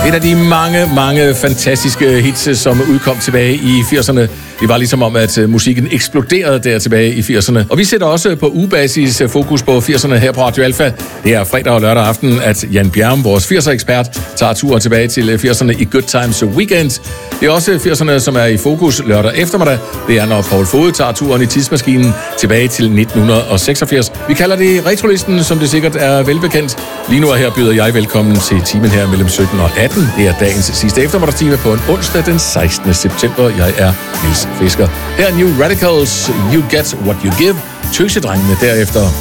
Et af de mange fantastiske hits, som udkom tilbage i 80'erne. Det var ligesom om, at musikken eksploderede der tilbage i 80'erne. Og vi sætter også på ugebasis fokus på 80'erne her på Radio Alpha. Det er fredag og lørdag aften, at Jan Bjerm, vores 80'er-ekspert, tager turen tilbage til 80'erne i Good Times Weekend. Det er også 80'erne, som er i fokus lørdag eftermiddag. Det er, når Paul Fode tager turen i tidsmaskinen tilbage til 1986. Vi kalder det Retrolisten, som det sikkert er velbekendt. Lige nu og her byder jeg velkommen til timen her mellem 17 og 18. Det er dagens sidste eftermiddagstime på en onsdag den 16. september. Jeg er Niels Fisker. Her er New Radicals, You Get What You Give. Tøsedrengene derefter.